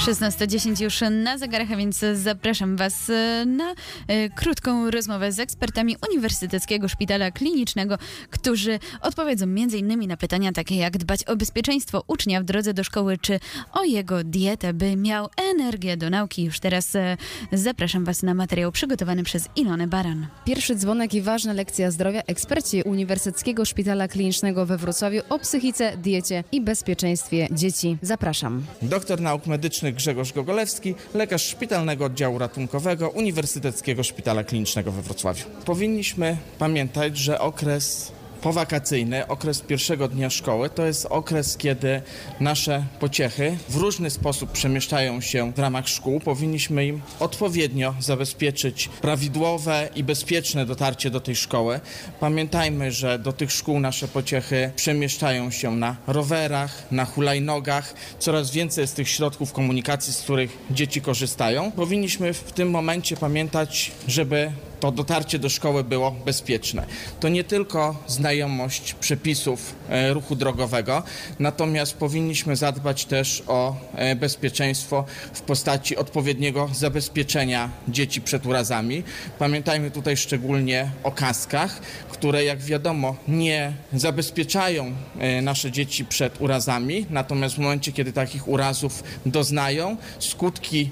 16:10 już na zegarach, a więc zapraszam Was na krótką rozmowę z ekspertami Uniwersyteckiego Szpitala Klinicznego, którzy odpowiedzą m.in. na pytania takie jak dbać o bezpieczeństwo ucznia w drodze do szkoły, czy o jego dietę, by miał energię do nauki. Już teraz zapraszam Was na materiał przygotowany przez Ilonę Baran. Pierwszy dzwonek i ważna lekcja zdrowia. Eksperci Uniwersyteckiego Szpitala Klinicznego we Wrocławiu o psychice, diecie i bezpieczeństwie dzieci. Zapraszam. Doktor nauk medycznych Grzegorz Gogolewski, lekarz Szpitalnego Oddziału Ratunkowego Uniwersyteckiego Szpitala Klinicznego we Wrocławiu. Powinniśmy pamiętać, że okres powakacyjny, okres pierwszego dnia szkoły, to jest okres, kiedy nasze pociechy w różny sposób przemieszczają się w ramach szkół. Powinniśmy im odpowiednio zabezpieczyć prawidłowe i bezpieczne dotarcie do tej szkoły. Pamiętajmy, że do tych szkół nasze pociechy przemieszczają się na rowerach, na hulajnogach. Coraz więcej jest tych środków komunikacji, z których dzieci korzystają. Powinniśmy w tym momencie pamiętać, żeby to dotarcie do szkoły było bezpieczne. To nie tylko znajomość przepisów ruchu drogowego, natomiast powinniśmy zadbać też o bezpieczeństwo w postaci odpowiedniego zabezpieczenia dzieci przed urazami. Pamiętajmy tutaj szczególnie o kaskach, które jak wiadomo nie zabezpieczają nasze dzieci przed urazami, natomiast w momencie, kiedy takich urazów doznają, skutki